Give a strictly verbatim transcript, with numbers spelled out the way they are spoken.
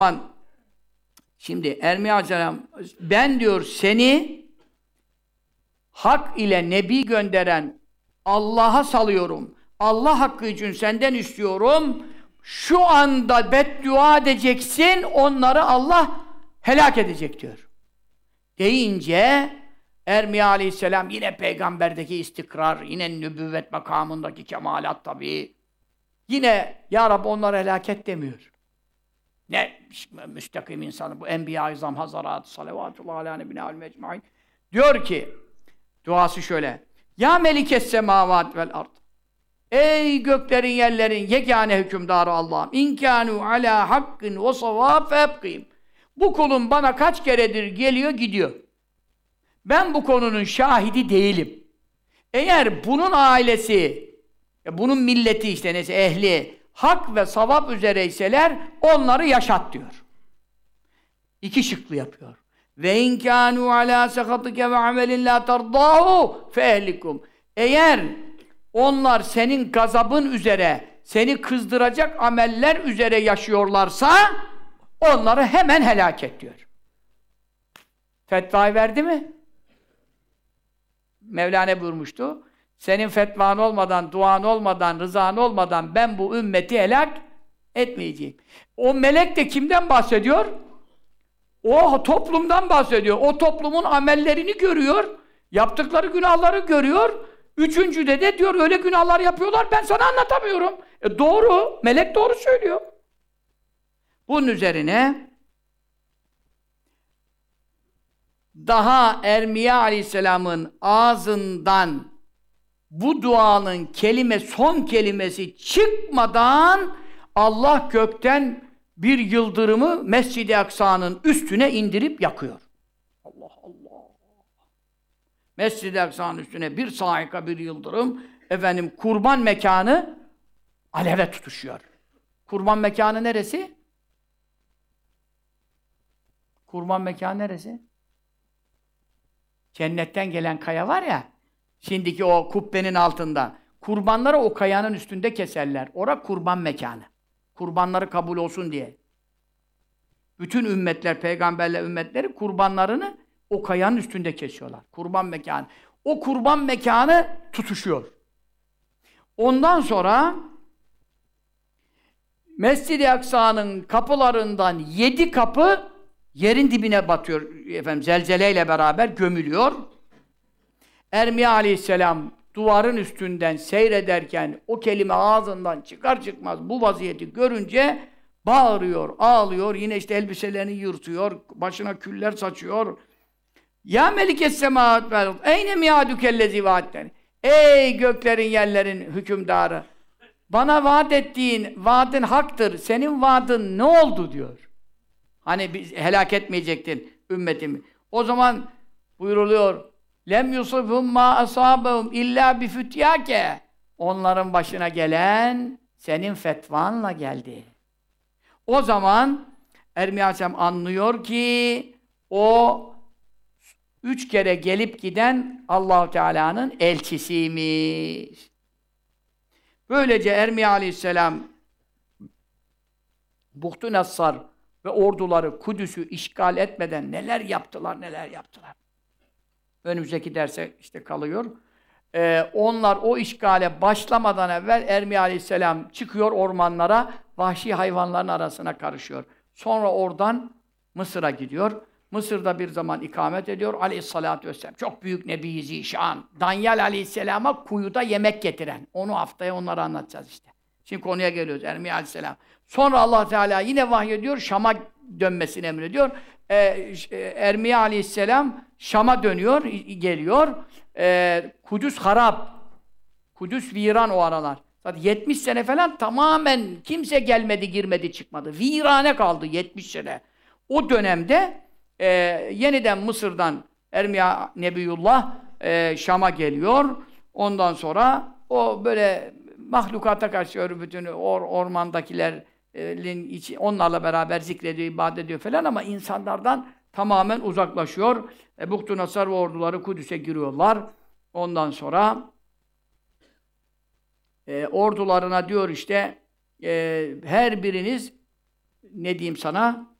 Şimdi Ermiya Aleyhisselam ben diyor seni hak ile nebi gönderen Allah'a salıyorum. Allah hakkı için senden istiyorum. Şu anda beddua edeceksin, onları Allah helak edecek diyor. Deyince Ermiya Aleyhisselam yine peygamberdeki istikrar, yine nübüvvet makamındaki kemalat tabii. Yine ya Rabbi onları helak et demiyor. Ne müstakim insanı bu Enbiya-i İzam Hazarat salavatullah ala nebine al mecmaîn. Diyor ki duası şöyle. Ya melikes semavat vel ard. Ey göklerin yerlerin yegane hükümdarı Allah'ım. İnkânû alâ hakkın ve savâb febkîm. Bu kulun bana kaç keredir geliyor gidiyor. Ben bu konunun şahidi değilim. Eğer bunun ailesi, bunun milleti işte neyse ehli, hak ve savap üzereyseler onları yaşat diyor. İki şıklı yapıyor. Ve inkânû alâ sehatike ve amelin lâ tardâhu fehlikum. Eğer onlar senin gazabın üzere, seni kızdıracak ameller üzere yaşıyorlarsa onları hemen helak et diyor. Fetvayı verdi mi? Mevlana buyurmuştu. Senin fetvan olmadan, duan olmadan, rızan olmadan ben bu ümmeti helak etmeyeceğim. O melek de kimden bahsediyor? O toplumdan bahsediyor. O toplumun amellerini görüyor. Yaptıkları günahları görüyor. Üçüncüde de diyor öyle günahlar yapıyorlar ben sana anlatamıyorum. E doğru. Melek doğru söylüyor. Bunun üzerine daha Ermiya Aleyhisselam'ın ağzından bu duanın kelime, son kelimesi çıkmadan Allah gökten bir yıldırımı Mescid-i Aksa'nın üstüne indirip yakıyor. Allah Allah! Mescid-i Aksa'nın üstüne bir saika bir yıldırım, efendim kurban mekanı aleve tutuşuyor. Kurban mekanı neresi? Kurban mekanı neresi? Cennetten gelen kaya var ya, şimdiki o kubbenin altında. Kurbanları o kayanın üstünde keserler. Ora kurban mekanı. Kurbanları kabul olsun diye. Bütün ümmetler, peygamberler ümmetleri kurbanlarını o kayanın üstünde kesiyorlar. Kurban mekanı. O kurban mekanı tutuşuyor. Ondan sonra Mescid-i Aksa'nın kapılarından yedi kapı yerin dibine batıyor. Efendim zelzeleyle beraber gömülüyor. Ermiya Aleyhisselam duvarın üstünden seyrederken o kelime ağzından çıkar çıkmaz bu vaziyeti görünce bağırıyor, ağlıyor, yine işte elbiselerini yırtıyor, başına küller saçıyor. Ya melikes semâvât vel ard, eyne miâdükellezî vâdteni. Ey göklerin yerlerin hükümdarı, bana vaat ettiğin vaadin haktır, senin vaadin ne oldu diyor. Hani biz helak etmeyecektin ümmetimi. O zaman buyuruluyor, lem yusufhum ma asabahum illa bi fütyake. Onların başına gelen senin fetvanla geldi. O zaman Ermiya Aleyhisselam anlıyor ki o üç kere gelip giden Allah-u Teala'nın elçisiymiş. Böylece Ermiya Aleyhisselam Buhtu-Nassar ve orduları Kudüs'ü işgal etmeden neler yaptılar, neler yaptılar. Önümüzdeki derse işte kalıyor. Ee, onlar o işgale başlamadan evvel Ermiya Aleyhisselam çıkıyor ormanlara, vahşi hayvanların arasına karışıyor. Sonra oradan Mısır'a gidiyor. Mısır'da bir zaman ikamet ediyor Aleyhisselatü Vesselam. Çok büyük Nebi-i Zişan. Danyal Aleyhisselam'a kuyuda yemek getiren. Onu haftaya onları anlatacağız işte. Şimdi konuya geliyoruz Ermiya Aleyhisselam. Sonra Allah Teala yine vahyediyor, Şam'a dönmesini emrediyor. Ee, Ermiya Aleyhisselam Şam'a dönüyor, geliyor. Ee, Kudüs harap. Kudüs viran o aralar. Zaten yetmiş sene falan tamamen kimse gelmedi, girmedi, çıkmadı. Virane kaldı yetmiş sene. O dönemde e, yeniden Mısır'dan Ermiya Nebiyullah e, Şam'a geliyor. Ondan sonra o böyle mahlukata karşı bütün or, ormandakilerin içi, onlarla beraber zikrediyor, ibadet ediyor falan ama insanlardan tamamen uzaklaşıyor. E, Buhtu-Nassar ve orduları Kudüs'e giriyorlar. Ondan sonra e, ordularına diyor işte e, her biriniz ne diyeyim sana?